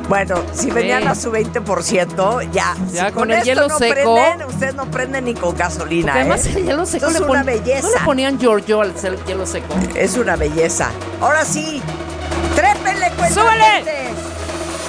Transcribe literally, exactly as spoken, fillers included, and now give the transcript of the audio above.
Bueno, si venían Sí. a su veinte por ciento, ya. Ya si con con el esto hielo no seco. prenden, ustedes no prenden ni con gasolina, Porque además ¿eh? el hielo seco Esto le es pon- una belleza. ¿No le ponían Giorgio al ser hielo seco? Es una belleza. Ahora sí, trépenle, cuentavientes. ¡Súbele!